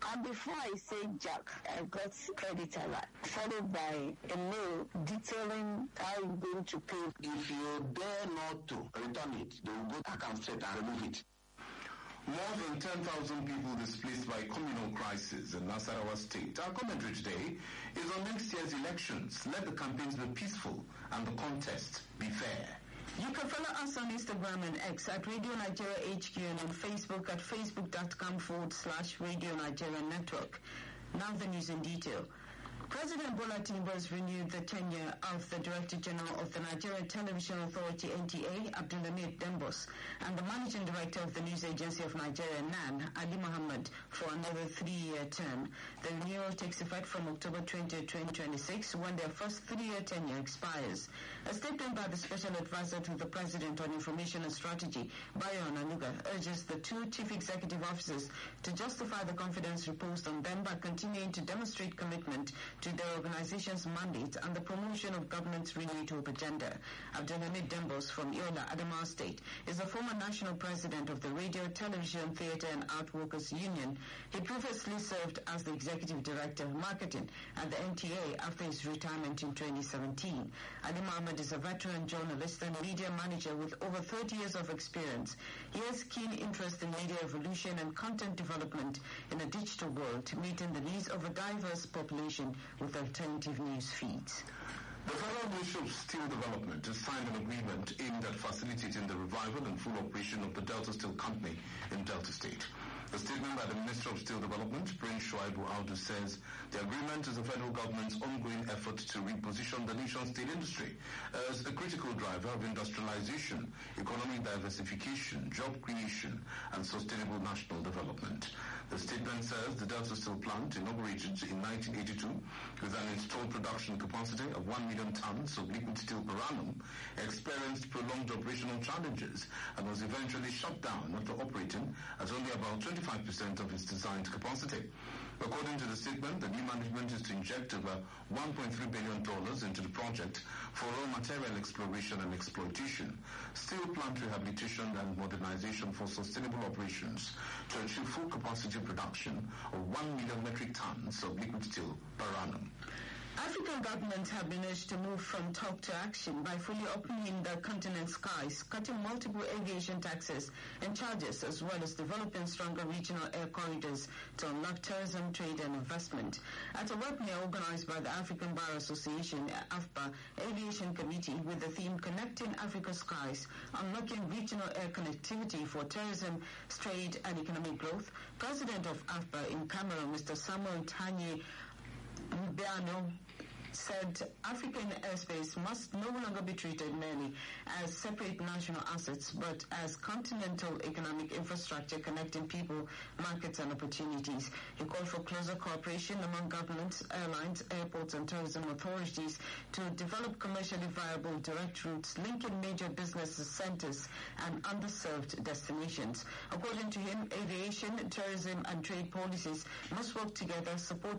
And before I say Jack, I got credit alert, followed by a mail detailing how you're going to pay. If you dare not to return it, they will go account straight and remove it. More than 10,000 people displaced by communal crisis in Nasarawa State. Our commentary today is on next year's elections. Let the campaigns be peaceful and the contest be fair. You can follow us on Instagram and X at Radio Nigeria HQ and on Facebook at facebook.com/Radio Nigeria Network. Now the news in detail. President Bola Tinubu has renewed the tenure of the Director General of the Nigerian Television Authority (NTA), Abdulhamid Dembos, and the Managing Director of the News Agency of Nigeria (NAN), Ali Mohammed, for another 3-year term. The renewal takes effect from October 20, 2026, when their first 3-year tenure expires. A statement by the Special Advisor to the President on Information and Strategy, Bayo Onanuga, urges the two Chief Executive Officers to justify the confidence reposed on them by continuing to demonstrate commitment to their organization's mandate and the promotion of government's renewed hope agenda. Abdulhamid Dembos from Yola, Adamawa State, is the former national president of the Radio, Television, Theatre and Art Workers Union. He previously served as the executive director of marketing at the NTA after his retirement in 2017. Ali Mohammed is a veteran journalist and media manager with over 30 years of experience. He has keen interest in media evolution and content development in a digital world, meeting the needs of a diverse population with alternative news feeds. The Federal Ministry of Steel Development has signed an agreement aimed at facilitating the revival and full operation of the Delta Steel Company in Delta State. A statement by the Minister of Steel Development, Prince Shuaibu Audu, says the agreement is the federal government's ongoing effort to reposition the nation's steel industry as a critical driver of industrialization, economic diversification, job creation, and sustainable national development. The statement says the Delta Steel plant, inaugurated in 1982 with an installed production capacity of 1 million tons of liquid steel per annum, experienced prolonged operational challenges and was eventually shut down after operating at only about 25% of its designed capacity. According to the statement, the new management is to inject over $1.3 billion into the project for raw material exploration and exploitation, steel plant rehabilitation and modernization for sustainable operations to achieve full capacity production of 1 million metric tons of liquid steel per annum. African governments have been urged to move from talk to action by fully opening the continent's skies, cutting multiple aviation taxes and charges, as well as developing stronger regional air corridors to unlock tourism, trade and investment. At a webinar organized by the African Bar Association, AFBA Aviation Committee, with the theme Connecting Africa's Skies, Unlocking Regional Air Connectivity for Tourism, Trade and Economic Growth, President of AFBA in Cameroon, Mr. Samuel Tanye Mbiano, said African airspace must no longer be treated merely as separate national assets, but as continental economic infrastructure connecting people, markets and opportunities. He called for closer cooperation among governments, airlines, airports and tourism authorities to develop commercially viable direct routes linking major business centers and underserved destinations. According to him, aviation, tourism and trade policies must work together, support